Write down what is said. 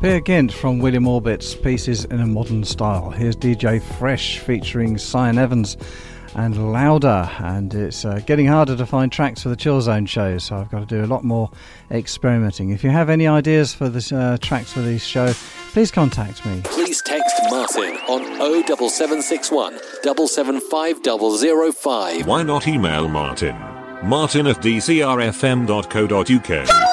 Peer Gynt from William Orbit's Pieces in a Modern Style. Here's DJ Fresh featuring Cyan Evans and Louder, and it's getting harder to find tracks for the Chill Zone shows, so I've got to do a lot more experimenting. If you have any ideas for the tracks for these shows, please contact me. Please text Martin on 07761 775 005. Why not email Martin? martin@dcrfm.co.uk.